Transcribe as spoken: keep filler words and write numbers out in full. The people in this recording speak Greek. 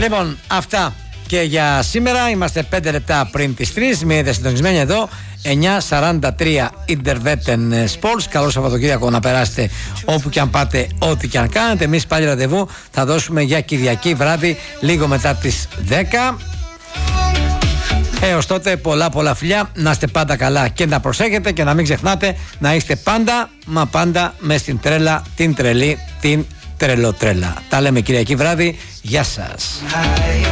Λοιπόν, αυτά και για σήμερα. Είμαστε πέντε λεπτά πριν τις τρεις. Μείνετε συντονισμένοι εδώ. εννιά σαράντα τρία Intervetten Sports. Καλό Σαββατοκύριακο να περάσετε όπου και αν πάτε, ό,τι και αν κάνετε. Εμείς πάλι ραντεβού θα δώσουμε για Κυριακή βράδυ λίγο μετά τις δέκα. Έως τότε πολλά πολλά φιλιά. Να είστε πάντα καλά και να προσέχετε και να μην ξεχνάτε να είστε πάντα μα πάντα μες στην τρέλα, την τρελή, την τρελοτρέλα. Τα λέμε Κυριακή βράδυ. Γεια σας.